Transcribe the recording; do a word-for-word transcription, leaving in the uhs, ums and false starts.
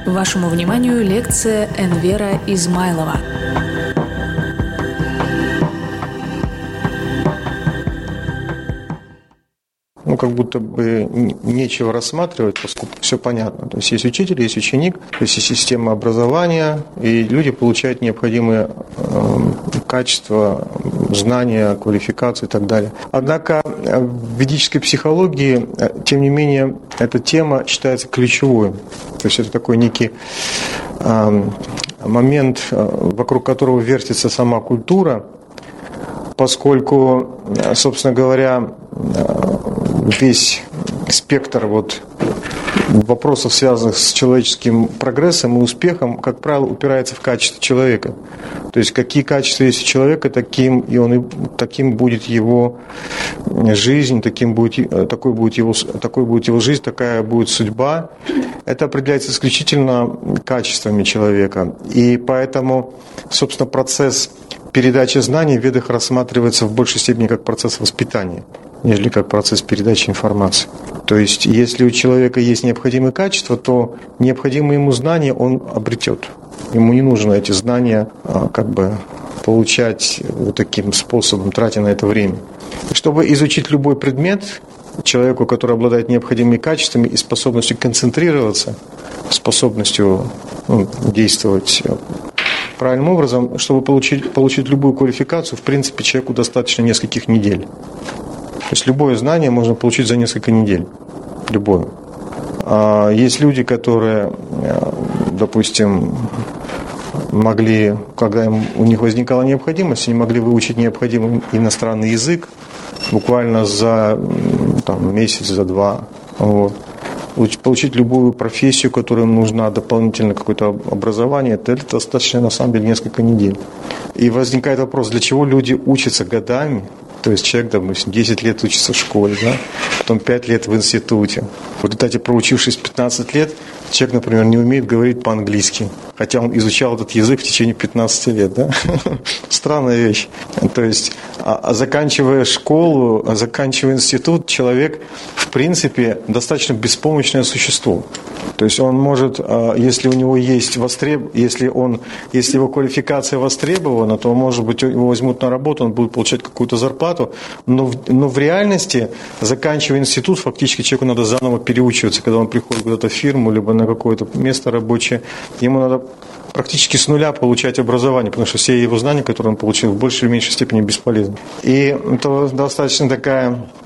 Вашему вниманию лекция Энвера Измайлова. Ну, как будто бы нечего рассматривать, поскольку все понятно. То есть есть учитель, есть ученик, то есть есть система образования, и люди получают необходимые э, качества, знания, квалификации и так далее. Однако в ведической психологии, тем не менее, эта тема считается ключевой. То есть это такой некий э, момент, вокруг которого вертится сама культура, поскольку, собственно говоря, весь спектр вот вопросов, связанных с человеческим прогрессом и успехом, как правило, упирается в качество человека. То есть какие качества есть у человека, таким и он и таким будет его жизнь, таким будет, такой будет его, такой будет его жизнь, такая будет судьба. Это определяется исключительно качествами человека. И поэтому, собственно, процесс передачи знаний в ведах рассматривается в большей степени как процесс воспитания, нежели как процесс передачи информации. То есть, если у человека есть необходимые качества, то необходимые ему знания он обретет. Ему не нужно эти знания как бы получать вот таким способом, тратя на это время. Чтобы изучить любой предмет, человеку, который обладает необходимыми качествами и способностью концентрироваться, способностью ну, действовать правильным образом, чтобы получить, получить любую квалификацию, в принципе, человеку достаточно нескольких недель. То есть любое знание можно получить за несколько недель. Любое. А есть люди, которые, допустим, могли, когда им, у них возникала необходимость, они могли выучить необходимый иностранный язык буквально за там, месяц, за два. Вот. Получить любую профессию, которая им нужна, дополнительно какое-то образование, это достаточно, на самом деле, несколько недель. И возникает вопрос, для чего люди учатся годами? То есть человек, допустим, десять лет учится в школе, да? Потом пять лет в институте. В результате, проучившись пятнадцать лет, человек, например, не умеет говорить по-английски, хотя он изучал этот язык в течение пятнадцати лет. Да? Странная вещь. То есть, а заканчивая школу, заканчивая институт, человек, в принципе, достаточно беспомощное существо. То есть он может, если у него есть востреб... если он, если его квалификация востребована, то, может быть, его возьмут на работу, он будет получать какую-то зарплату, но в, но в реальности, заканчивая институт, фактически человеку надо заново переучиваться, когда он приходит куда-то в фирму, либо на какое-то место рабочее, ему надо практически с нуля получать образование, потому что все его знания, которые он получил, в большей или меньшей степени бесполезны. И это достаточно такая